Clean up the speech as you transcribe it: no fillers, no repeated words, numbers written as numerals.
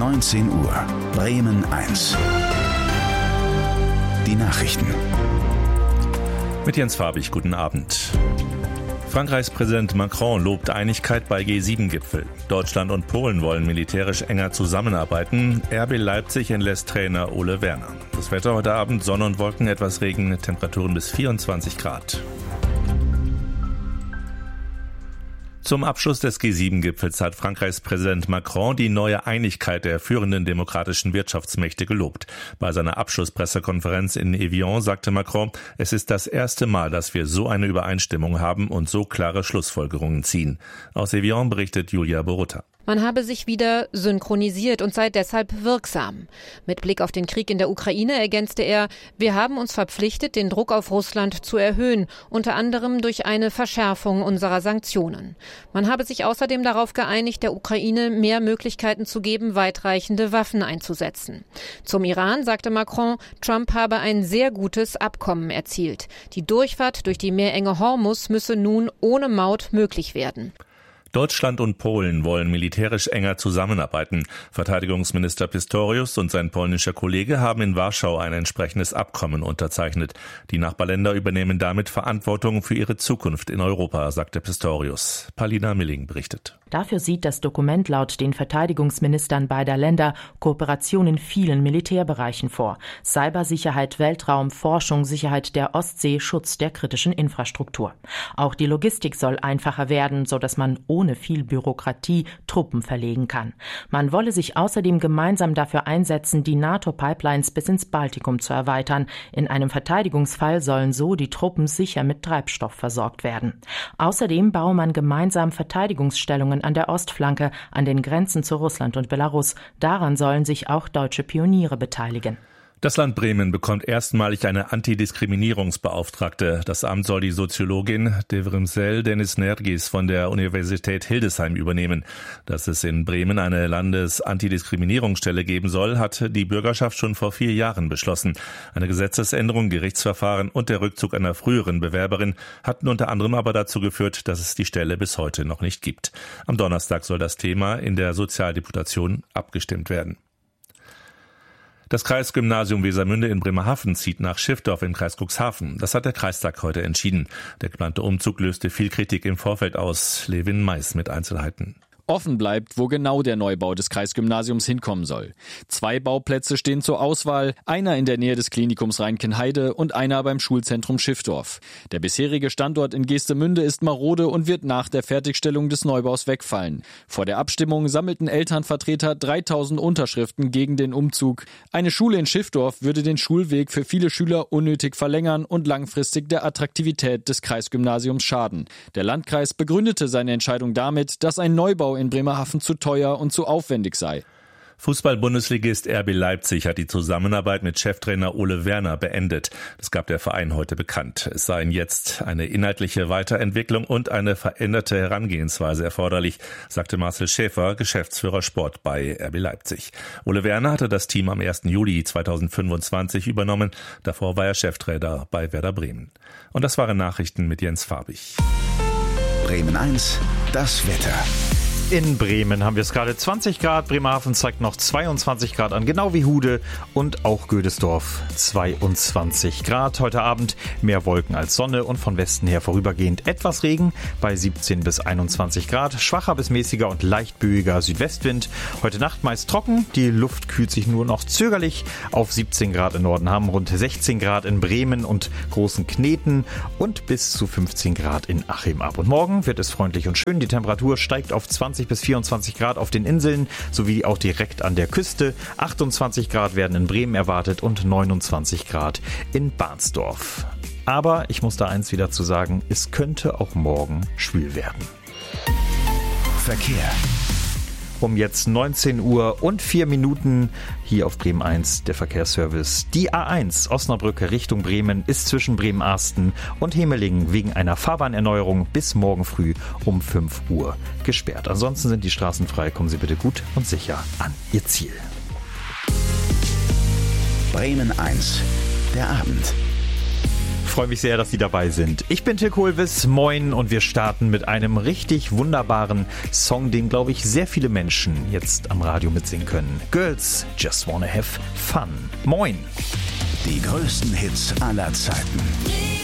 19 Uhr, Bremen 1. Die Nachrichten. Mit Jens Farbig, guten Abend. Frankreichs Präsident Macron lobt Einigkeit bei G7-Gipfel. Deutschland und Polen wollen militärisch enger zusammenarbeiten. RB Leipzig entlässt Trainer Ole Werner. Das Wetter heute Abend: Sonne und Wolken, etwas Regen, Temperaturen bis 24 Grad. Zum Abschluss des G7-Gipfels hat Frankreichs Präsident Macron die neue Einigkeit der führenden demokratischen Wirtschaftsmächte gelobt. Bei seiner Abschlusspressekonferenz in Evian sagte Macron, es ist das erste Mal, dass wir so eine Übereinstimmung haben und so klare Schlussfolgerungen ziehen. Aus Evian berichtet Julia Borutta. Man habe sich wieder synchronisiert und sei deshalb wirksam. Mit Blick auf den Krieg in der Ukraine ergänzte er, wir haben uns verpflichtet, den Druck auf Russland zu erhöhen, unter anderem durch eine Verschärfung unserer Sanktionen. Man habe sich außerdem darauf geeinigt, der Ukraine mehr Möglichkeiten zu geben, weitreichende Waffen einzusetzen. Zum Iran sagte Macron, Trump habe ein sehr gutes Abkommen erzielt. Die Durchfahrt durch die Meerenge Hormuz müsse nun ohne Maut möglich werden. Deutschland und Polen wollen militärisch enger zusammenarbeiten. Verteidigungsminister Pistorius und sein polnischer Kollege haben in Warschau ein entsprechendes Abkommen unterzeichnet. Die Nachbarländer übernehmen damit Verantwortung für ihre Zukunft in Europa, sagte Pistorius. Palina Milling berichtet. Dafür sieht das Dokument laut den Verteidigungsministern beider Länder Kooperation in vielen Militärbereichen vor. Cybersicherheit, Weltraum, Forschung, Sicherheit der Ostsee, Schutz der kritischen Infrastruktur. Auch die Logistik soll einfacher werden, sodass man ohne viel Bürokratie Truppen verlegen kann. Man wolle sich außerdem gemeinsam dafür einsetzen, die NATO-Pipelines bis ins Baltikum zu erweitern. In einem Verteidigungsfall sollen so die Truppen sicher mit Treibstoff versorgt werden. Außerdem baue man gemeinsam Verteidigungsstellungen an der Ostflanke, an den Grenzen zu Russland und Belarus. Daran sollen sich auch deutsche Pioniere beteiligen. Das Land Bremen bekommt erstmalig eine Antidiskriminierungsbeauftragte. Das Amt soll die Soziologin Devrimsel Denis-Nergis von der Universität Hildesheim übernehmen. Dass es in Bremen eine Landesantidiskriminierungsstelle geben soll, hat die Bürgerschaft schon vor 4 Jahren beschlossen. Eine Gesetzesänderung, Gerichtsverfahren und der Rückzug einer früheren Bewerberin hatten unter anderem aber dazu geführt, dass es die Stelle bis heute noch nicht gibt. Am Donnerstag soll das Thema in der Sozialdeputation abgestimmt werden. Das Kreisgymnasium Wesermünde in Bremerhaven zieht nach Schiffdorf im Kreis Cuxhaven. Das hat der Kreistag heute entschieden. Der geplante Umzug löste viel Kritik im Vorfeld aus. Levin Mais mit Einzelheiten. Offen bleibt, wo genau der Neubau des Kreisgymnasiums hinkommen soll. 2 Bauplätze stehen zur Auswahl, einer in der Nähe des Klinikums Rheinkenheide und einer beim Schulzentrum Schiffdorf. Der bisherige Standort in Geestemünde ist marode und wird nach der Fertigstellung des Neubaus wegfallen. Vor der Abstimmung sammelten Elternvertreter 3000 Unterschriften gegen den Umzug. Eine Schule in Schiffdorf würde den Schulweg für viele Schüler unnötig verlängern und langfristig der Attraktivität des Kreisgymnasiums schaden. Der Landkreis begründete seine Entscheidung damit, dass ein Neubau in Bremerhaven zu teuer und zu aufwendig sei. Fußball-Bundesligist RB Leipzig hat die Zusammenarbeit mit Cheftrainer Ole Werner beendet. Das gab der Verein heute bekannt. Es seien jetzt eine inhaltliche Weiterentwicklung und eine veränderte Herangehensweise erforderlich, sagte Marcel Schäfer, Geschäftsführer Sport bei RB Leipzig. Ole Werner hatte das Team am 1. Juli 2025 übernommen. Davor war er Cheftrainer bei Werder Bremen. Und das waren Nachrichten mit Jens Farbig. Bremen 1, das Wetter. In Bremen haben wir es gerade 20 Grad, Bremerhaven zeigt noch 22 Grad an, genau wie Hude und auch Gödesdorf 22 Grad. Heute Abend mehr Wolken als Sonne und von Westen her vorübergehend etwas Regen bei 17 bis 21 Grad. Schwacher bis mäßiger und leicht böiger Südwestwind. Heute Nacht meist trocken, die Luft kühlt sich nur noch zögerlich auf 17 Grad in Nordenham, rund 16 Grad in Bremen und Großen Kneten und bis zu 15 Grad in Achim ab. Und morgen wird es freundlich und schön, die Temperatur steigt auf 20 bis 24 Grad auf den Inseln sowie auch direkt an der Küste. 28 Grad werden in Bremen erwartet und 29 Grad in Bahnsdorf. Aber ich muss da eins wieder zu sagen, es könnte auch morgen schwül werden. Verkehr. Um jetzt 19 Uhr und 4 Minuten hier auf Bremen 1, der Verkehrsservice. Die A1 Osnabrück Richtung Bremen ist zwischen Bremen-Arsten und Hemelingen wegen einer Fahrbahnerneuerung bis morgen früh um 5 Uhr gesperrt. Ansonsten sind die Straßen frei. Kommen Sie bitte gut und sicher an Ihr Ziel. Bremen 1, der Abend. freue mich sehr, dass Sie dabei sind. Ich bin Till Kohlwiss, moin, und wir starten mit einem richtig wunderbaren Song, den, glaube ich, sehr viele Menschen jetzt am Radio mitsingen können. Girls Just Wanna Have Fun. Moin. Die größten Hits aller Zeiten.